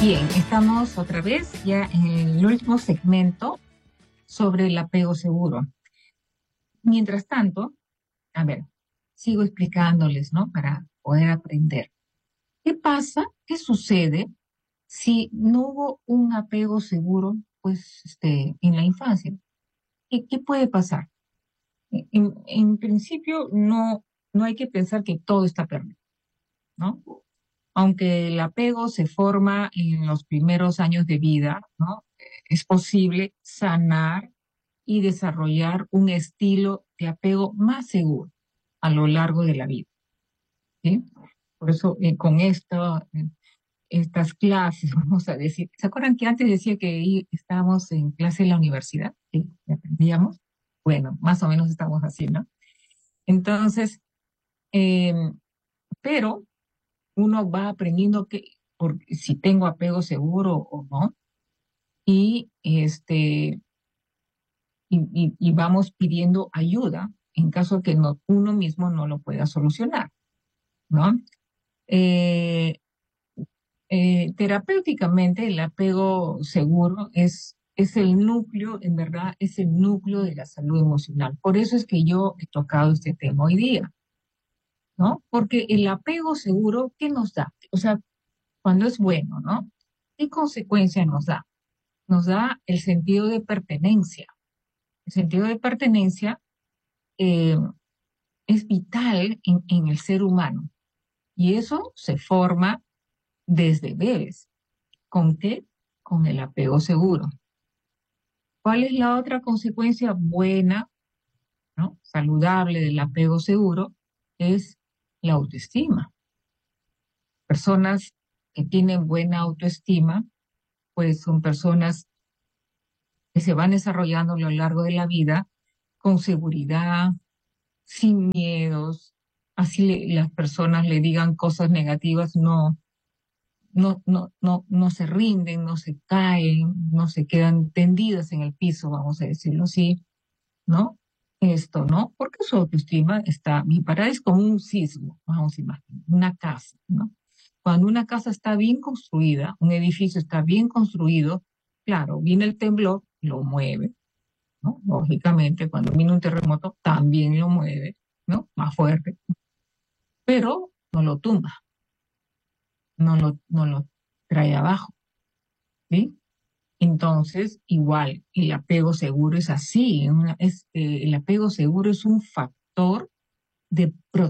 Bien, estamos otra vez ya en el último segmento sobre el apego seguro. Mientras tanto, a ver, sigo explicándoles, ¿no? Para poder aprender. ¿Qué pasa? ¿Qué sucede si no hubo un apego seguro, pues, en la infancia? ¿Qué puede pasar? En principio, no hay que pensar que todo está perdido, ¿no? Aunque el apego se forma en los primeros años de vida, ¿no? Es posible sanar y desarrollar un estilo de apego más seguro a lo largo de la vida, ¿sí? Por eso, estas clases, vamos a decir, ¿se acuerdan que antes decía que ahí estábamos en clase en la universidad? Que aprendíamos. Bueno, más o menos estamos así, ¿no? Entonces, eh, pero uno va aprendiendo si tengo apego seguro o no, y y vamos pidiendo ayuda en caso que uno mismo no lo pueda solucionar, ¿no? Eh, Terapéuticamente, el apego seguro es el núcleo, en verdad, es el núcleo de la salud emocional. Por eso es que yo he tocado este tema hoy día, ¿no? Porque el apego seguro, ¿qué nos da? O sea, cuando es bueno, ¿no? ¿Qué consecuencia nos da? Nos da el sentido de pertenencia. El sentido de pertenencia eh, es vital en el ser humano y eso se forma desde bebés. ¿Con qué? Con el apego seguro. ¿Cuál es la otra consecuencia buena, ¿no? Saludable del apego seguro? Es la autoestima. Personas que tienen buena autoestima, pues son personas que se van desarrollando a lo largo de la vida con seguridad, sin miedos, así las personas le digan cosas negativas, no se rinden, no se caen, no se quedan tendidas en el piso, vamos a decirlo así, ¿no? Esto, ¿no? Porque su autoestima está bien parada, es como un sismo, vamos a imaginar, una casa, ¿no? Cuando una casa está bien construida, un edificio está bien construido, claro, viene el temblor, lo mueve, ¿no? Lógicamente, cuando viene un terremoto, también lo mueve, ¿no? Más fuerte, pero no lo tumba, no lo trae abajo, ¿sí? Entonces, igual, el apego seguro es así, el apego seguro es un factor de